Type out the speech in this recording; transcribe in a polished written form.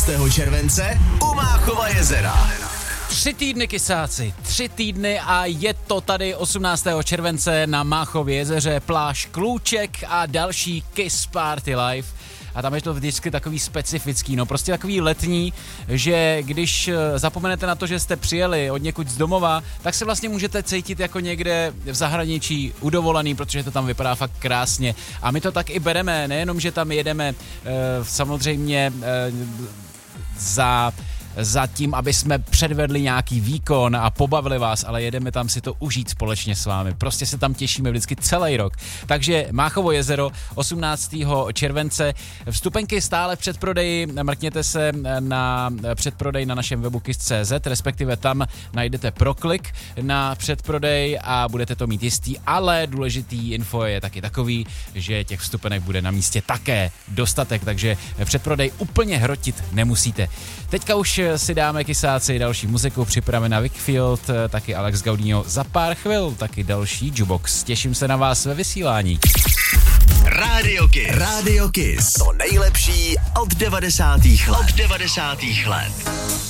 července u Máchova jezera. 3 týdny, kysáci, 3 týdny a je to tady 18. července na Máchově jezeře, pláž Klůček a další Kiss Party Live. A tam je to vždycky takový specifický, no prostě takový letní, že když zapomenete na to, že jste přijeli od někud z domova, tak se vlastně můžete cítit jako někde v zahraničí udovolený, protože to tam vypadá fakt krásně. A my to tak i bereme, nejenom, že tam jedeme samozřejmě za tím, aby jsme předvedli nějaký výkon a pobavili vás, ale jedeme tam si to užít společně s vámi. Prostě se tam těšíme vždycky celý rok. Takže Máchovo jezero 18. července. Vstupenky stále v předprodeji. Mrkněte se na předprodej na našem webu kiss.cz, respektive tam najdete proklik na předprodej a budete to mít jistý, ale důležitý info je taky takový, že těch vstupenek bude na místě také dostatek, takže předprodej úplně hrotit nemusíte. Teďka už si dáme, kysáci, další muziku, připravena Wickfield, taky Alex Gaudino za pár chvil, taky další Jukebox. Těším se na vás ve vysílání. Radio Kiss. To nejlepší od 90. let.